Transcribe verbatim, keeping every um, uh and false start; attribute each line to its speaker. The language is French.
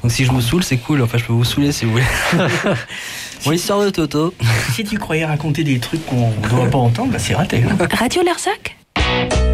Speaker 1: Donc si je vous saoule, c'est cool. Enfin, je peux vous saouler si vous voulez. Bon, l'histoire de Toto.
Speaker 2: Si tu croyais raconter des trups qu'on ne doit pas entendre, bah c'est raté. Hein.
Speaker 3: Radio Larzac.